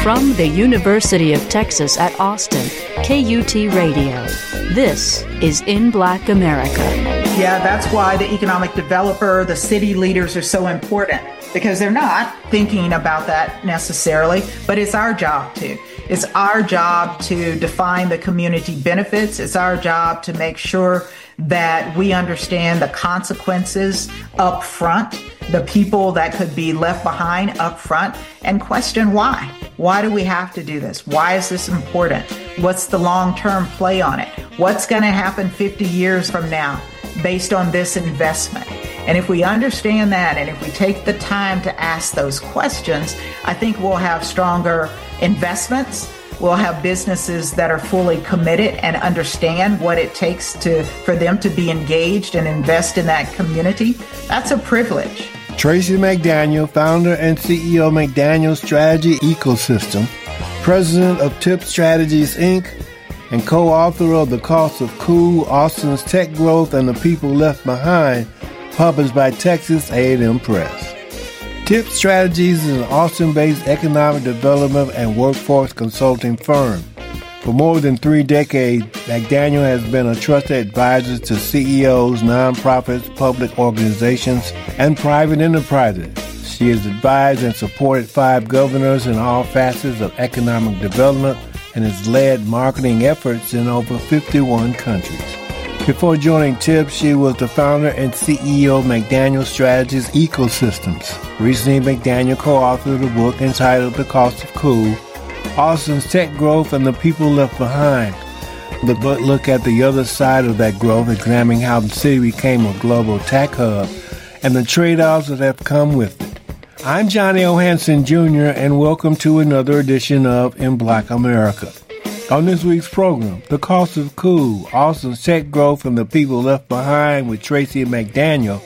From the University of Texas at Austin, KUT Radio. This is In Black America. Yeah, that's why the economic developer, the city leaders are so important, because they're not thinking about that necessarily, but it's our job to. It's our job to define the community benefits. It's our job to make sure that we understand the consequences up front, the people that could be left behind up front, and question why. Why do we have to do this? Why is this important? What's the long-term play on it? What's going to happen 50 years from now based on this investment? And if we understand that, and if we take the time to ask those questions, I think we'll have stronger investments. We'll have businesses that are fully committed and understand what it takes for them to be engaged and invest in that community. That's a privilege. Tracy McDaniel, founder and CEO of McDaniel Strategy Ecosystem, president of TIP Strategies, Inc., and co-author of The Cost of Cool, Austin's Tech Growth and the People Left Behind, published by Texas A&M Press. TIP Strategies is an Austin-based economic development and workforce consulting firm. For more than 3 decades, McDaniel has been a trusted advisor to CEOs, nonprofits, public organizations, and private enterprises. She has advised and supported 5 governors in all facets of economic development and has led marketing efforts in over 51 countries. Before joining TIP, she was the founder and CEO of McDaniel Strategies Ecosystems. Recently, McDaniel co-authored a book entitled The Cost of Cool, Austin's Tech Growth and the People Left Behind. The book looked at the other side of that growth, examining how the city became a global tech hub and the trade-offs that have come with it. I'm Johnny O. Hansen, Jr., and welcome to another edition of In Black America. On this week's program, The Cost of Cool, Austin's Tech Growth and the People Left Behind with Tracy McDaniel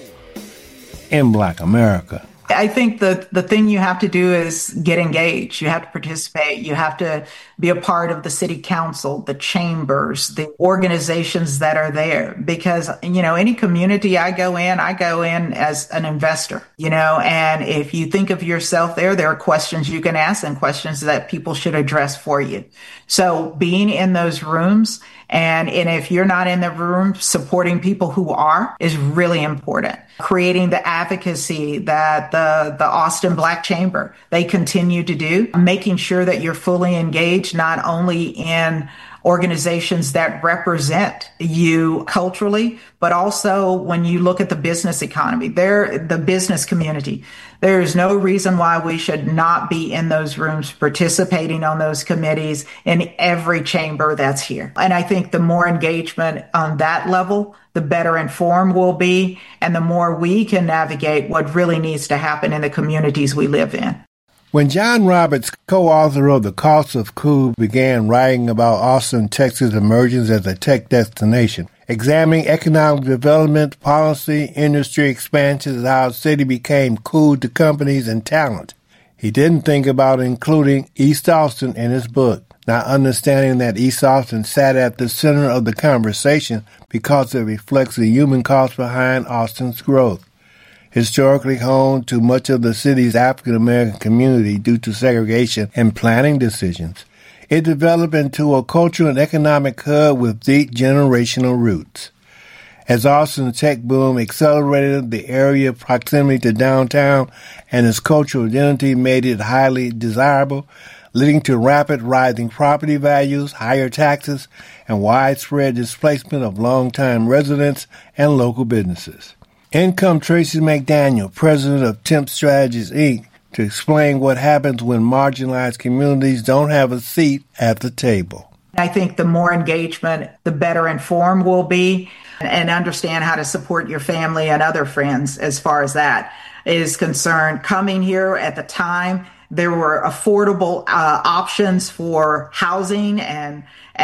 in Black America. I think the thing you have to do is get engaged. You have to participate. You have to be a part of the city council, the chambers, the organizations that are there. Because, any community I go in as an investor, and if you think of yourself there are questions you can ask and questions that people should address for you. So being in those rooms, and if you're not in the room, supporting people who are is really important. Creating the advocacy that the Austin Black Chamber, they continue to do, making sure that you're fully engaged, not only in organizations that represent you culturally, but also when you look at the business economy, the business community. There is no reason why we should not be in those rooms, participating on those committees in every chamber that's here. And I think the more engagement on that level, the better informed we'll be, and the more we can navigate what really needs to happen in the communities we live in. When John Roberts, co-author of The Cost of Cool, began writing about Austin, Texas' emergence as a tech destination, examining economic development, policy, industry expansion, and how the city became cool to companies and talent, he didn't think about including East Austin in his book, not understanding that East Austin sat at the center of the conversation because it reflects the human cost behind Austin's growth. Historically home to much of the city's African-American community due to segregation and planning decisions, it developed into a cultural and economic hub with deep generational roots. As Austin's tech boom accelerated, the area proximity to downtown and its cultural identity made it highly desirable, leading to rapid rising property values, higher taxes, and widespread displacement of longtime residents and local businesses. In comes Tracy McDaniel, president of TIP Strategies, Inc., to explain what happens when marginalized communities don't have a seat at the table. I think the more engagement, the better informed we'll be, and understand how to support your family and other friends as far as that is concerned. Coming here at the time, there were affordable options for housing and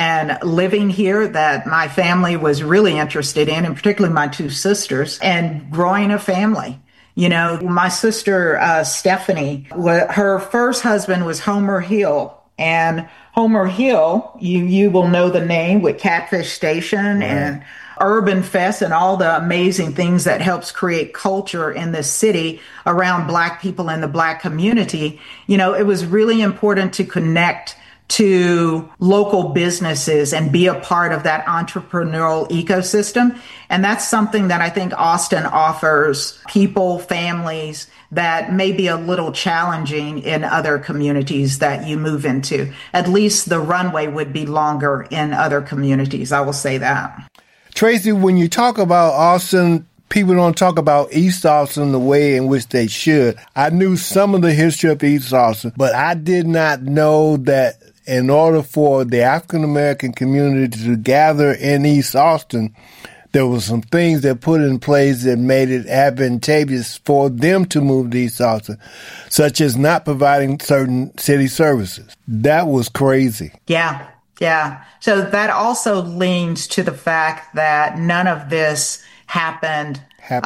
living here that my family was really interested in, and particularly my 2 sisters, and growing a family. My sister, Stephanie, her first husband was Homer Hill, And Homer Hill, you will know the name with Catfish Station and Urban Fest and all the amazing things that helps create culture in this city around Black people and the Black community. You know, it was really important to connect to local businesses and be a part of that entrepreneurial ecosystem. And that's something that I think Austin offers people, families that may be a little challenging in other communities that you move into. At least the runway would be longer in other communities. I will say that. Tracy, when you talk about Austin, people don't talk about East Austin the way in which they should. I knew some of the history of East Austin, but I did not know that in order for the African-American community to gather in East Austin, there were some things that put in place that made it advantageous for them to move to East Austin, such as not providing certain city services. That was crazy. Yeah. So that also leans to the fact that none of this happened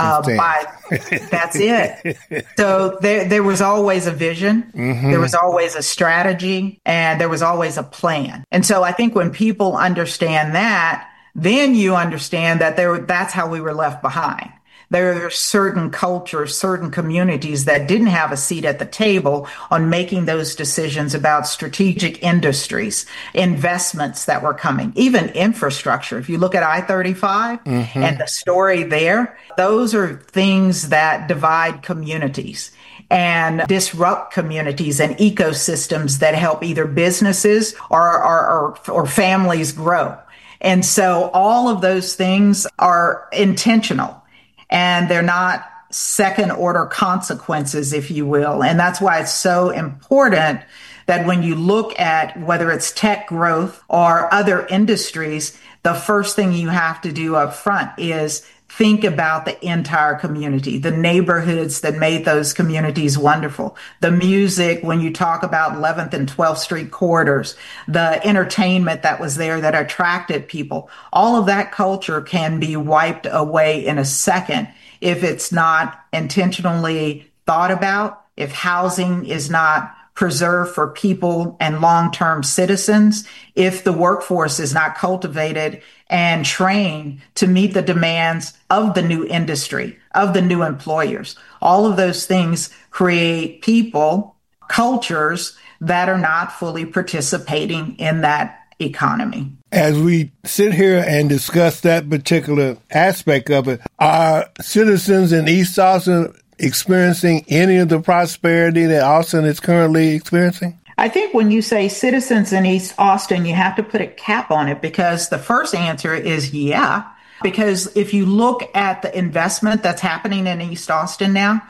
that's it. So there was always a vision, there was always a strategy, and there was always a plan. And so I think when people understand that, then you understand that that's how we were left behind. There are certain cultures, certain communities that didn't have a seat at the table on making those decisions about strategic industries, investments that were coming, even infrastructure. If you look at I-35 and the story there, those are things that divide communities and disrupt communities and ecosystems that help either businesses or families grow. And so all of those things are intentional. And they're not second order consequences, if you will. And that's why it's so important that when you look at whether it's tech growth or other industries, the first thing you have to do up front is think about the entire community, the neighborhoods that made those communities wonderful, the music when you talk about 11th and 12th Street corridors, the entertainment that was there that attracted people. All of that culture can be wiped away in a second if it's not intentionally thought about, if housing is not preserved for people and long-term citizens, if the workforce is not cultivated and trained to meet the demands of the new industry, of the new employers. All of those things create people, cultures that are not fully participating in that economy. As we sit here and discuss that particular aspect of it, are citizens in East Austin experiencing any of the prosperity that Austin is currently experiencing? I think when you say citizens in East Austin, you have to put a cap on it, because the first answer is yeah. Because if you look at the investment that's happening in East Austin now,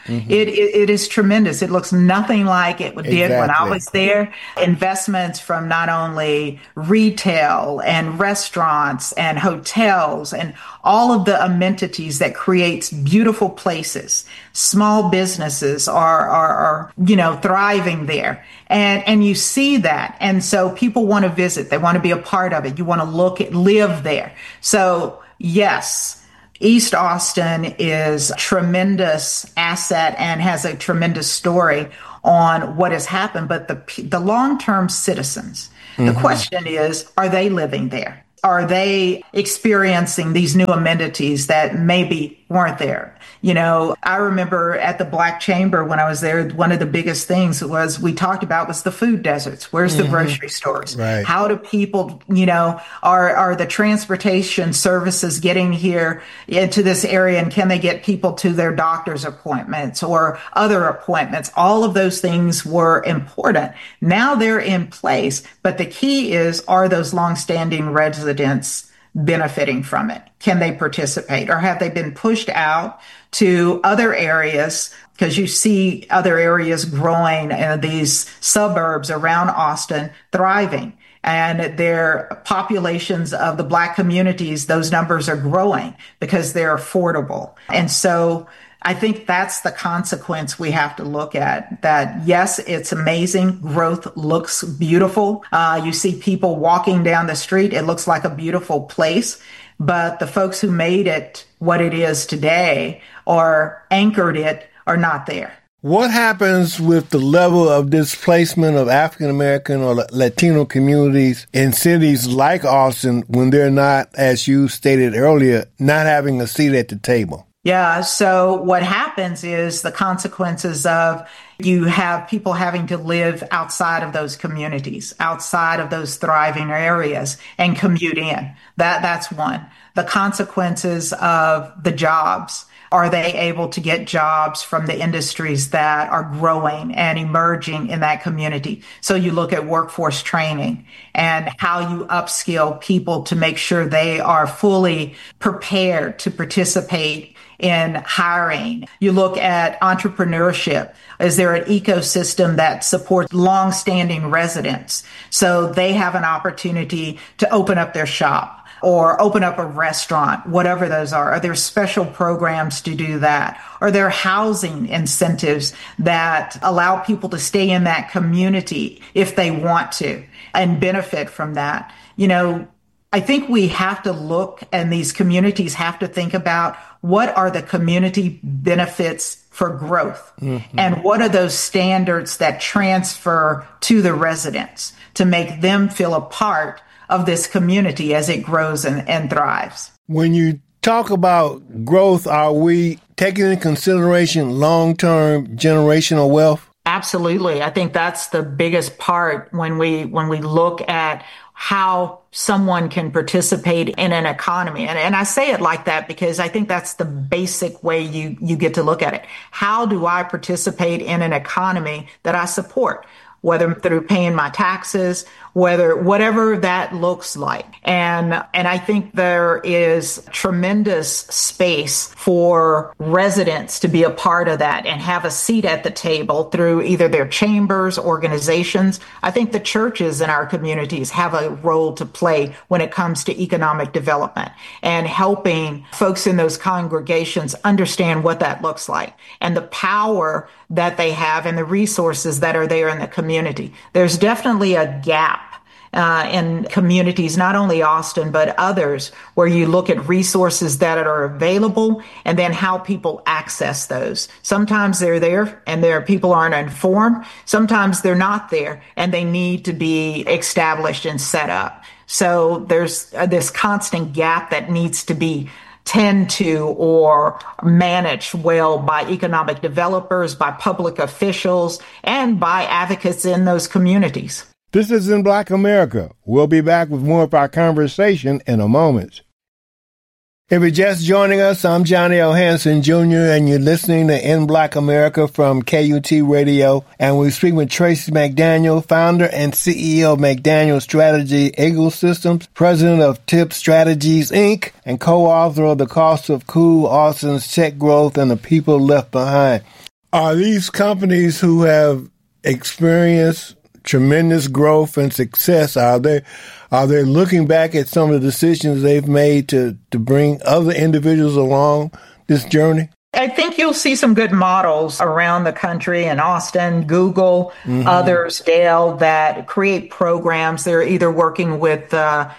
it is tremendous. It looks nothing like it did when I was there. Investments from not only retail and restaurants and hotels and all of the amenities that creates beautiful places. Small businesses are thriving there. And you see that. And so people want to visit. They want to be a part of it. You want to live there. So yes, East Austin is a tremendous asset and has a tremendous story on what has happened. But the long-term citizens, the question is, are they living there? Are they experiencing these new amenities that maybe weren't there? You know, I remember at the Black Chamber when I was there, one of the biggest things we talked about was the food deserts. Where's the grocery stores? Right. How do people, are the transportation services getting here into this area, and can they get people to their doctor's appointments or other appointments? All of those things were important. Now they're in place, but the key is, are those longstanding residents benefiting from it? Can they participate, or have they been pushed out to other areas? Because you see other areas growing, these suburbs around Austin thriving, and their populations of the Black communities, those numbers are growing because they're affordable. And so I think that's the consequence we have to look at, that yes, it's amazing. Growth looks beautiful. You see people walking down the street. It looks like a beautiful place. But the folks who made it what it is today or anchored it are not there. What happens with the level of displacement of African American or Latino communities in cities like Austin when they're not, as you stated earlier, not having a seat at the table? Yeah. So what happens is the consequences of you have people having to live outside of those communities, outside of those thriving areas and commute in. That's one. The consequences of the jobs. Are they able to get jobs from the industries that are growing and emerging in that community? So you look at workforce training and how you upskill people to make sure they are fully prepared to participate in hiring. You look at entrepreneurship. Is there an ecosystem that supports longstanding residents so they have an opportunity to open up their shop or open up a restaurant, whatever those are? Are there special programs to do that? Are there housing incentives that allow people to stay in that community if they want to and benefit from that? You know, I think we have to look, and these communities have to think about what are the community benefits for growth, and what are those standards that transfer to the residents to make them feel a part of this community as it grows and thrives. When you talk about growth, are we taking into consideration long-term generational wealth? Absolutely. I think that's the biggest part when we look at how someone can participate in an economy. And I say it like that because I think that's the basic way you get to look at it. How do I participate in an economy that I support? Whether through paying my taxes, whatever that looks like. And I think there is tremendous space for residents to be a part of that and have a seat at the table through either their chambers, organizations. I think the churches in our communities have a role to play when it comes to economic development and helping folks in those congregations understand what that looks like and the power that they have and the resources that are there in the community. There's definitely a gap in communities, not only Austin, but others, where you look at resources that are available and then how people access those. Sometimes they're there and people aren't informed. Sometimes they're not there and they need to be established and set up. So there's this constant gap that needs to be tend to or managed well by economic developers, by public officials, and by advocates in those communities. This is In Black America. We'll be back with more of our conversation in a moment. If you're just joining us, I'm Johnny L. Hanson, Jr., and you're listening to In Black America from KUT Radio. And we speak with Tracy McDaniel, founder and CEO of McDaniel Strategy Ecosystems, president of TIP Strategies, Inc., and co-author of The Cost of Cool, Austin's Tech Growth, and the People Left Behind. Are these companies who have experienced tremendous growth and success, are they looking back at some of the decisions they've made to bring other individuals along this journey? I think you'll see some good models around the country in Austin, Google, others, Dale, that create programs. They're either working with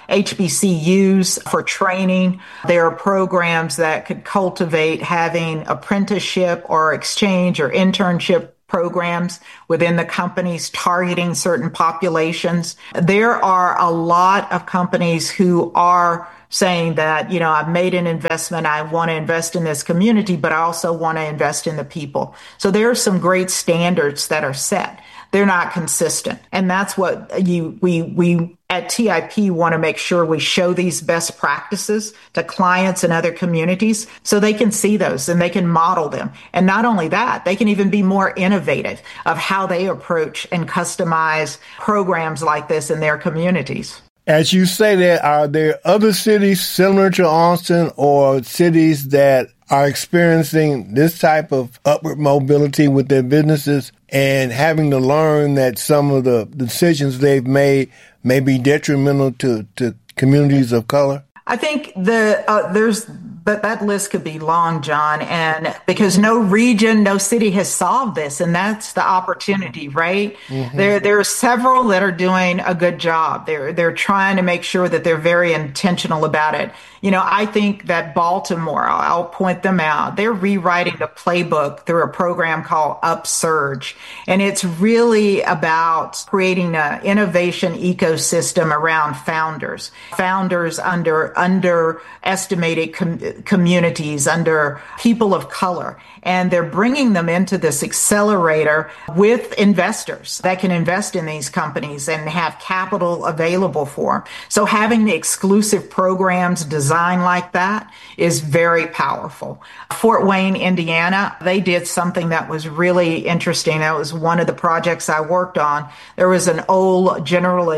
HBCUs for training. There are programs that could cultivate having apprenticeship or exchange or internship programs within the companies targeting certain populations. There are a lot of companies who are saying that, you know, I've made an investment. I want to invest in this community, but I also want to invest in the people. So there are some great standards that are set. They're not consistent. And that's what we at TIP want to make sure we show these best practices to clients and other communities so they can see those and they can model them. And not only that, they can even be more innovative of how they approach and customize programs like this in their communities. As you say that, are there other cities similar to Austin or cities that are experiencing this type of upward mobility with their businesses and having to learn that some of the decisions they've made may be detrimental to communities of color? I think there's that list could be long, John, and because no region, no city has solved this, and that's the opportunity, right? There are several that are doing a good job. They're trying to make sure that they're very intentional about it. I think that Baltimore, I'll point them out. They're rewriting the playbook through a program called Upsurge, and it's really about creating an innovation ecosystem around founders underestimated communities, under people of color. And they're bringing them into this accelerator with investors that can invest in these companies and have capital available for them. So having the exclusive programs designed like that is very powerful. Fort Wayne, Indiana, they did something that was really interesting. That was one of the projects I worked on. There was an old General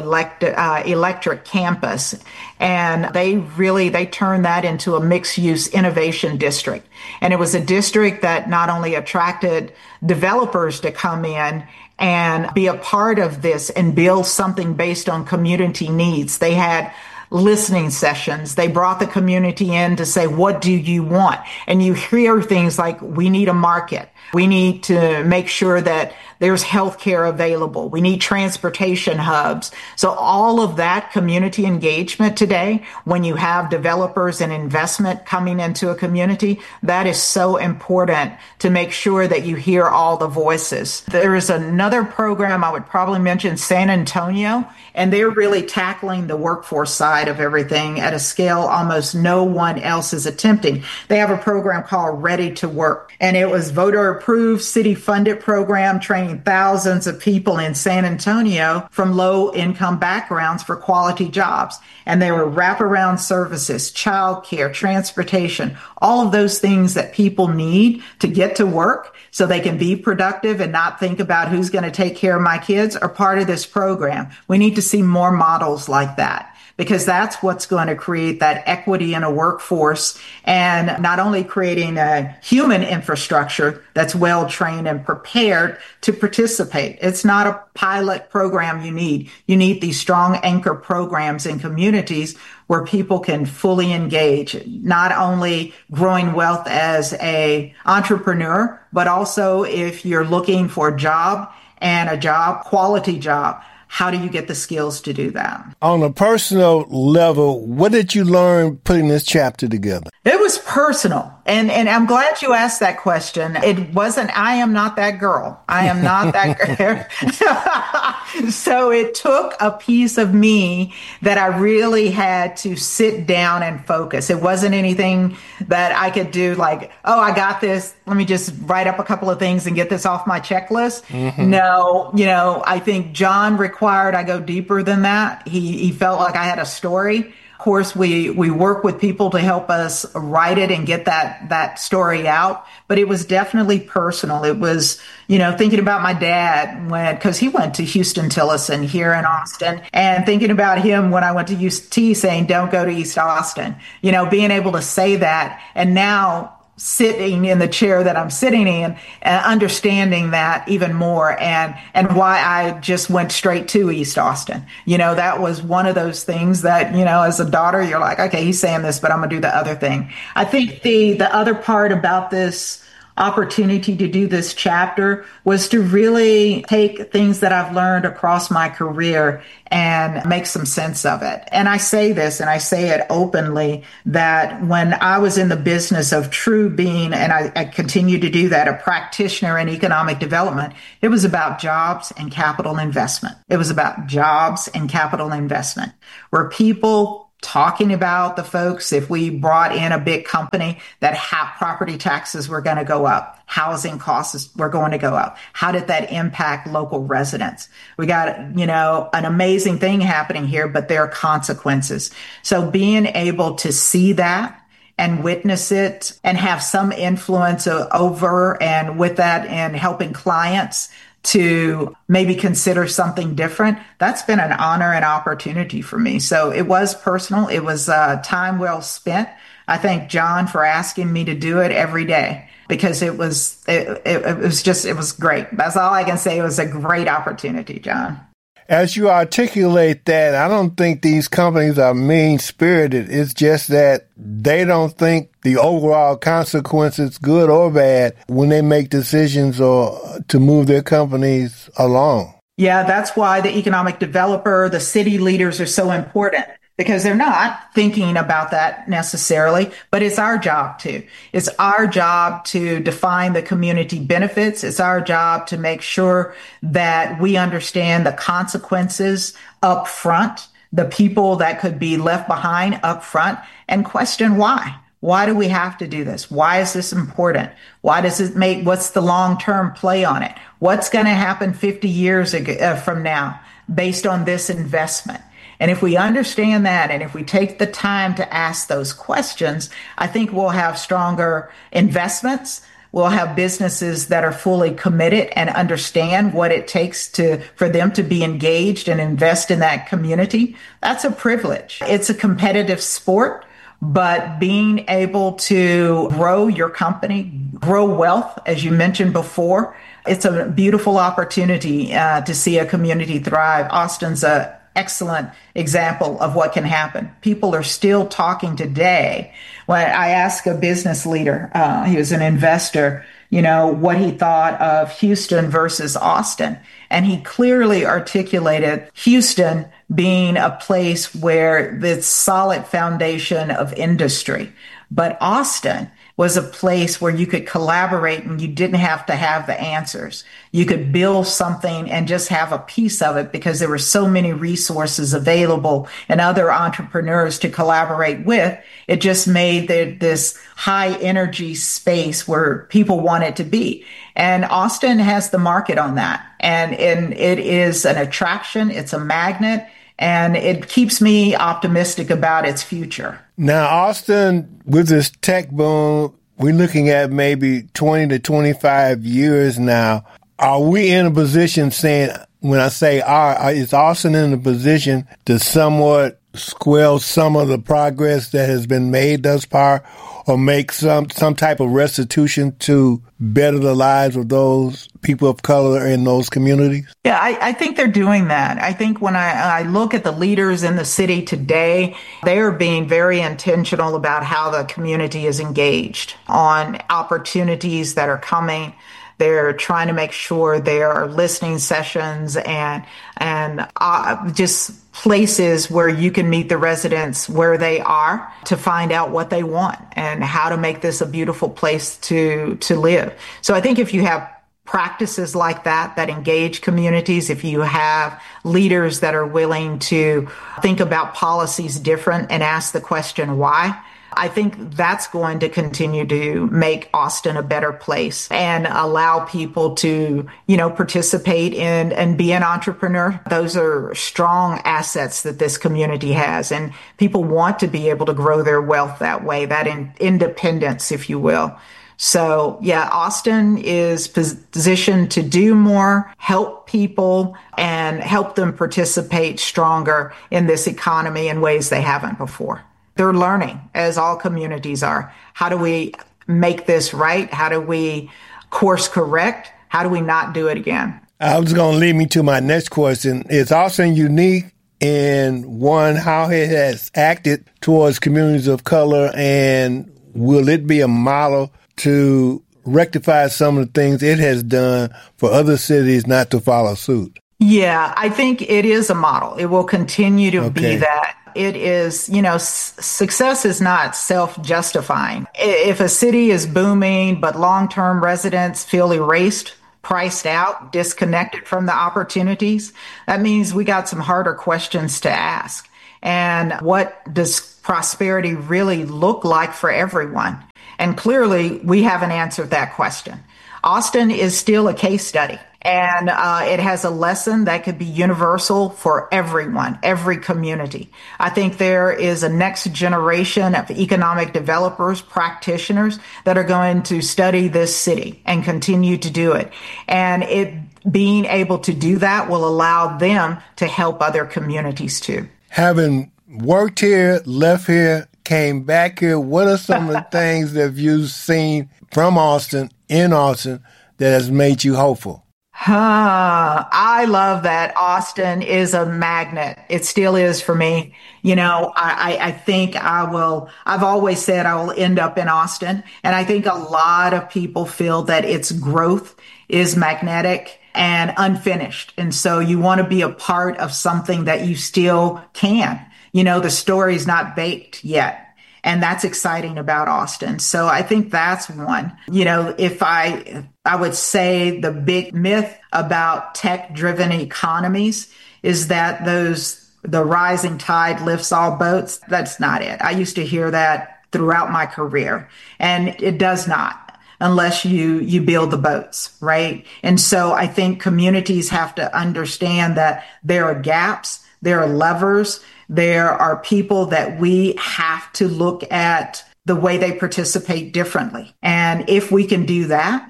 Electric campus, and they turned that into a mixed-use innovation district. And it was a district that not only attracted developers to come in and be a part of this and build something based on community needs. They had listening sessions. They brought the community in to say, what do you want? And you hear things like, we need a market. We need to make sure that there's healthcare available. We need transportation hubs. So all of that community engagement today, when you have developers and investment coming into a community, that is so important to make sure that you hear all the voices. There is another program I would probably mention, San Antonio, and they're really tackling the workforce side of everything at a scale almost no one else is attempting. They have a program called Ready to Work, and it was voter-approved, city-funded program training thousands of people in San Antonio from low-income backgrounds for quality jobs. And they were wraparound services, childcare, transportation, all of those things that people need to get to work so they can be productive and not think about who's going to take care of my kids are part of this program. We need to see more models like that, because that's what's going to create that equity in a workforce, and not only creating a human infrastructure that's well trained and prepared to participate. It's not a pilot program you need. You need these strong anchor programs in communities where people can fully engage, not only growing wealth as a entrepreneur, but also if you're looking for a job, and a job, quality job. How do you get the skills to do that? On a personal level, what did you learn putting this chapter together? It was personal. And I'm glad you asked that question. It wasn't, I am not that girl. I am not that girl. So it took a piece of me that I really had to sit down and focus. It wasn't anything that I could do like, oh, I got this. Let me just write up a couple of things and get this off my checklist. No, I think John required I go deeper than that. He felt like I had a story. Of course, we work with people to help us write it and get that story out. But it was definitely personal. It was, thinking about my dad because he went to Houston-Tillotson here in Austin, and thinking about him when I went to UT saying, don't go to East Austin, being able to say that. And now sitting in the chair that I'm sitting in, understanding that even more, and why I just went straight to East Austin. That was one of those things that, as a daughter, you're like, okay, he's saying this, but I'm gonna do the other thing. I think the other part about this opportunity to do this chapter was to really take things that I've learned across my career and make some sense of it. And I say this, and I say it openly, that when I was in the business of true being, and I continue to do that, a practitioner in economic development, it was about jobs and capital investment. It was about jobs and capital investment, where people talking about the folks, if we brought in a big company, that property taxes were going to go up, housing costs were going to go up. How did that impact local residents? We got, an amazing thing happening here, but there are consequences. So being able to see that and witness it and have some influence over and with that, and helping clients to maybe consider something different, that's been an honor and opportunity for me. So it was personal. It was time well spent. I thank John for asking me to do it every day, because it was great. That's all I can say. It was a great opportunity, John. As you articulate that, I don't think these companies are mean-spirited. It's just that they don't think the overall consequences, good or bad, when they make decisions or to move their companies along. Yeah, that's why the economic developer, the city leaders are so important, because they're not thinking about that necessarily, but it's our job to. It's our job to define the community benefits. It's our job to make sure that we understand the consequences up front, the people that could be left behind up front, and question why. Why do we have to do this? Why is this important? Why does it make, what's the long-term play on it? What's going to happen 50 years from now based on this investment? And if we understand that, and if we take the time to ask those questions, I think we'll have stronger investments. We'll have businesses that are fully committed and understand what it takes for them to be engaged and invest in that community. That's a privilege. It's a competitive sport, but being able to grow your company, grow wealth, as you mentioned before, it's a beautiful opportunity to see a community thrive. Austin's a excellent example of what can happen. People are still talking today. When I asked a business leader, he was an investor, what he thought of Houston versus Austin. And he clearly articulated Houston being a place where this solid foundation of industry. But Austin was a place where you could collaborate and you didn't have to have the answers. You could build something and just have a piece of it because there were so many resources available and other entrepreneurs to collaborate with. It just made this high energy space where people wanted to be. And Austin has the market on that. And it is an attraction. It's a magnet. And it keeps me optimistic about its future. Now, Austin, with this tech boom, we're looking at maybe 20 to 25 years now. Are we in a position saying, when I say is Austin in a position to somewhat squelch some of the progress that has been made thus far, or make some type of restitution to better the lives of those people of color in those communities? Yeah, I think they're doing that. I think when I look at the leaders in the city today, they are being very intentional about how the community is engaged on opportunities that are coming. They're trying to make sure there are listening sessions and just places where you can meet the residents where they are to find out what they want and how to make this a beautiful place to live. So I think if you have practices like that engage communities, if you have leaders that are willing to think about policies different and ask the question why, I think that's going to continue to make Austin a better place and allow people to, participate in and be an entrepreneur. Those are strong assets that this community has, and people want to be able to grow their wealth that way, that independence, if you will. So, yeah, Austin is positioned to do more, help people, and help them participate stronger in this economy in ways they haven't before. They're learning, as all communities are. How do we make this right? How do we course correct? How do we not do it again? I was going to lead me to my next question. Is Austin unique in, one, how it has acted towards communities of color, and will it be a model to rectify some of the things it has done for other cities not to follow suit? Yeah, I think it is a model. It will continue to be that. It is, success is not self-justifying. If a city is booming, but long-term residents feel erased, priced out, disconnected from the opportunities, that means we got some harder questions to ask. And what does prosperity really look like for everyone? And clearly, we haven't answered that question. Austin is still a case study. And it has a lesson that could be universal for everyone, every community. I think there is a next generation of economic developers, practitioners that are going to study this city and continue to do it. And it being able to do that will allow them to help other communities too. Having worked here, left here, came back here, what are some of the things that you've seen from Austin, in Austin, that has made you hopeful? I love that Austin is a magnet. It still is for me. I think I've always said I will end up in Austin. And I think a lot of people feel that its growth is magnetic and unfinished. And so you want to be a part of something that you still can. The story's not baked yet. And that's exciting about Austin. So I think that's one. If I would say the big myth about tech-driven economies is that the rising tide lifts all boats. That's not it. I used to hear that throughout my career, and it does not unless you build the boats, right? And so I think communities have to understand that there are gaps, there are levers, there are people that we have to look at the way they participate differently. And if we can do that,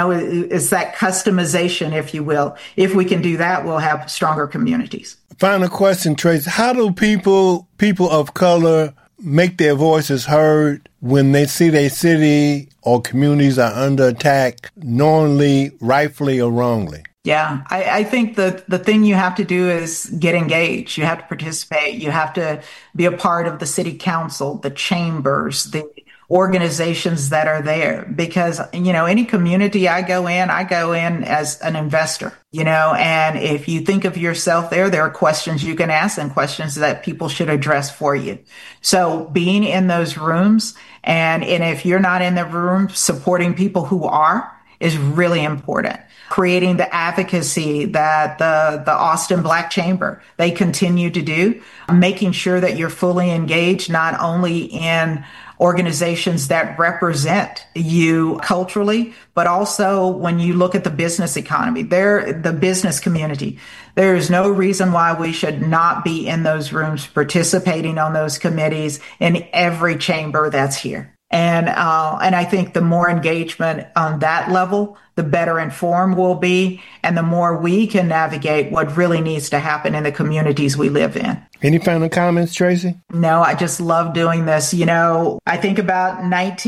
it's that customization, if you will. If we can do that, we'll have stronger communities. Final question, Tracy. How do people of color make their voices heard when they see their city or communities are under attack, knowingly, rightfully, or wrongly? Yeah, I think the thing you have to do is get engaged. You have to participate. You have to be a part of the city council, the chambers, the organizations that are there. Because, any community I go in as an investor, and if you think of yourself there are questions you can ask and questions that people should address for you. So being in those rooms and if you're not in the room, supporting people who are is really important. Creating the advocacy that the Austin Black Chamber, they continue to do, making sure that you're fully engaged, not only in organizations that represent you culturally, but also when you look at the business economy, the business community. There is no reason why we should not be in those rooms, participating on those committees in every chamber that's here. And I think the more engagement on that level, the better informed we'll be, and the more we can navigate what really needs to happen in the communities we live in. Any final comments, Tracy? No, I just love doing this. I think about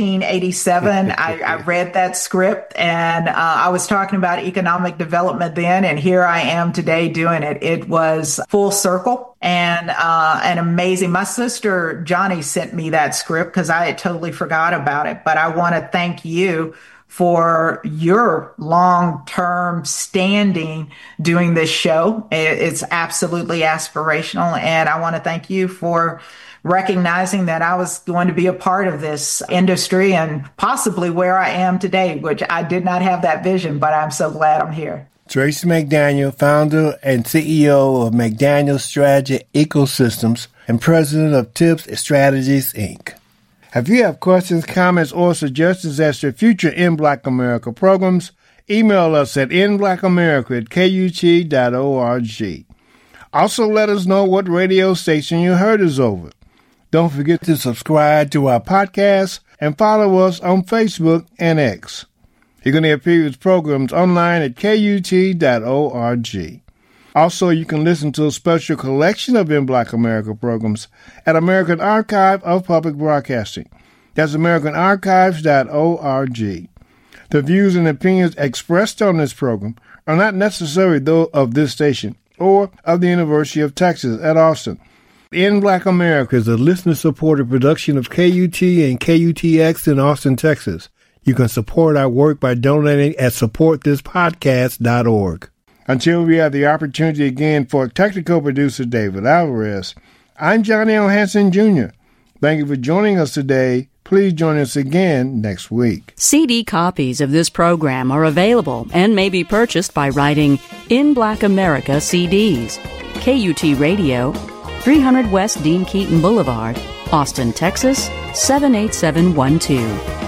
1987. I read that script, and I was talking about economic development then, and here I am today doing it. It was full circle and amazing. My sister Johnny sent me that script because I had totally forgot about it. But I want to thank you for your long-term standing doing this show. It's absolutely aspirational. And I want to thank you for recognizing that I was going to be a part of this industry and possibly where I am today, which I did not have that vision, but I'm so glad I'm here. Tracy McDaniel, founder and CEO of McDaniel Strategy Ecosystems and president of TIPS Strategies, Inc. If you have questions, comments, or suggestions as to future In Black America programs, email us at inblackamerica@kut.org. Also, let us know what radio station you heard us over. Don't forget to subscribe to our podcast and follow us on Facebook and X. You can hear previous programs online at kut.org. Also, you can listen to a special collection of In Black America programs at American Archive of Public Broadcasting. That's americanarchives.org. The views and opinions expressed on this program are not necessarily those of this station or of the University of Texas at Austin. In Black America is a listener-supported production of KUT and KUTX in Austin, Texas. You can support our work by donating at supportthispodcast.org. Until we have the opportunity again for technical producer David Alvarez, I'm Johnny L. Hanson Jr. Thank you for joining us today. Please join us again next week. CD copies of this program are available and may be purchased by writing In Black America CDs, KUT Radio, 300 West Dean Keaton Boulevard, Austin, Texas, 78712.